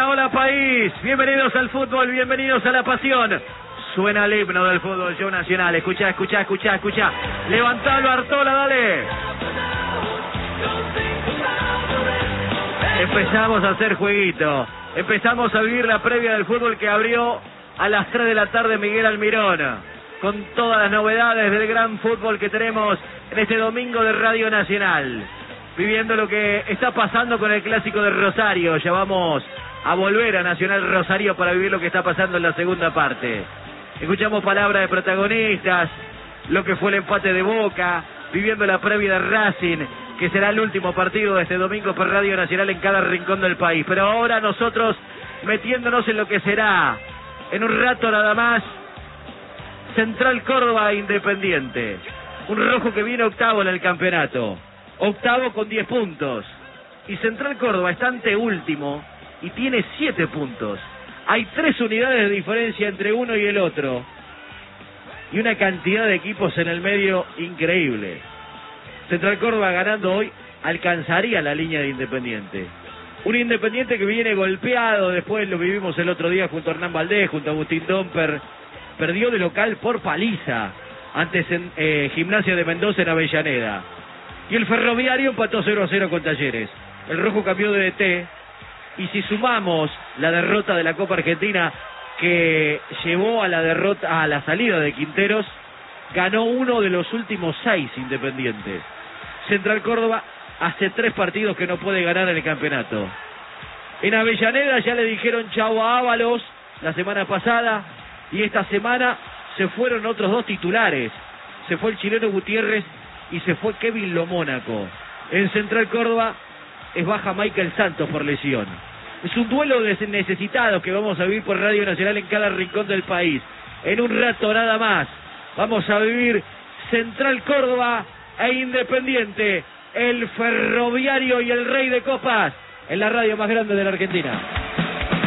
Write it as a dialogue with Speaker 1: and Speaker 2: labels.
Speaker 1: Hola, hola país, bienvenidos al fútbol, bienvenidos a la pasión. Suena el himno del fútbol show nacional, escuchá. Levantalo, Artola, dale. Empezamos a hacer jueguito, empezamos a vivir la previa del fútbol que abrió a las 3 de la tarde Miguel Almirón, con todas las novedades del gran fútbol que tenemos en este domingo de Radio Nacional, viviendo lo que está pasando con el clásico de Rosario. Ya vamos a volver a Nacional Rosario para vivir lo que está pasando en la segunda parte. Escuchamos palabras de protagonistas, lo que fue el empate de Boca, viviendo la previa de Racing, que será el último partido de este domingo por Radio Nacional en cada rincón del país. Pero ahora nosotros metiéndonos en lo que será, en un rato nada más, Central Córdoba Independiente. Un rojo que viene octavo en el campeonato. Octavo con 10 puntos. Y Central Córdoba está anteúltimo y tiene 7 puntos. Hay 3 unidades de diferencia entre uno y el otro. Y una cantidad de equipos en el medio increíble. Central Córdoba ganando hoy alcanzaría la línea de Independiente. Un Independiente que viene golpeado, después lo vivimos el otro día junto a Hernán Valdés, junto a Agustín Domper. Perdió de local por paliza antes en Gimnasia de Mendoza en Avellaneda. Y el Ferroviario empató 0-0 con Talleres. El rojo cambió de DT. Y si sumamos la derrota de la Copa Argentina que llevó a la derrota, a la salida de Quinteros, ganó uno de los últimos 6 Independientes. Central Córdoba hace 3 partidos que no puede ganar en el campeonato. En Avellaneda ya le dijeron chau a Ábalos la semana pasada, y esta semana se fueron otros 2 titulares. Se fue el chileno Gutiérrez y se fue Kevin Lomónaco. En Central Córdoba es baja Michael Santos por lesión. Es un duelo de necesitados que vamos a vivir por Radio Nacional en cada rincón del país. En un rato nada más vamos a vivir Central Córdoba e Independiente, el Ferroviario y el Rey de Copas, en la radio más grande de la Argentina.